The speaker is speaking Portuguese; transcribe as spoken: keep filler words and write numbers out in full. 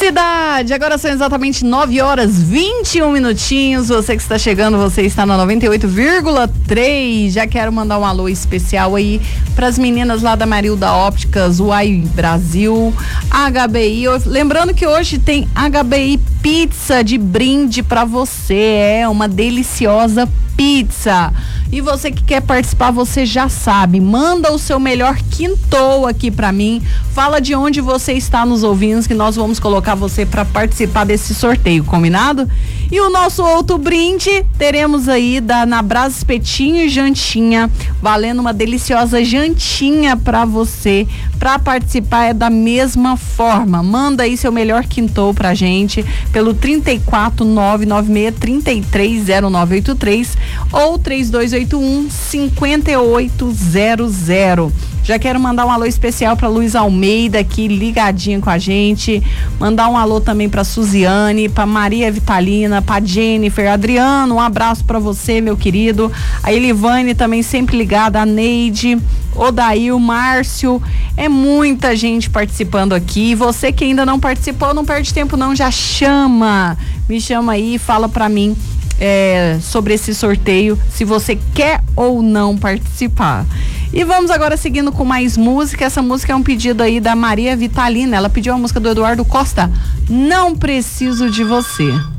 Cidade, agora são exatamente nove horas vinte e um minutinhos. Você que está chegando, você está na noventa e oito vírgula três. Já quero mandar um alô especial aí para as meninas lá da Marilda Ópticas, Uai Brasil, H B I. Lembrando que hoje tem H B I Pizza de brinde para você, é uma deliciosa pizza. E você que quer participar, você já sabe, manda o seu melhor quintou aqui pra mim, fala de onde você está nos ouvindo, que nós vamos colocar você para participar desse sorteio, combinado? E o nosso outro brinde, teremos aí da na Brás Espetinho e Jantinha, valendo uma deliciosa jantinha pra você. Pra participar é da mesma forma, manda aí seu melhor quintou pra gente pelo trinta e quatro, nove nove seis, trinta e três, zero nove oito três ou três dois oito um, cinco oito zero zero. Já quero mandar um alô especial para Luiz Almeida aqui ligadinho com a gente, mandar um alô também para Suziane, para Maria Vitalina, para Jennifer, Adriano, um abraço para você, meu querido, a Elivane também sempre ligada, a Neide, Odail, Márcio, é muita gente participando aqui. Você que ainda não participou, não perde tempo não, já chama, me chama aí e fala para mim É, sobre esse sorteio, se você quer ou não participar. E vamos agora seguindo com mais música. Essa música é um pedido aí da Maria Vitalina. Ela pediu a música do Eduardo Costa, Não Preciso de Você.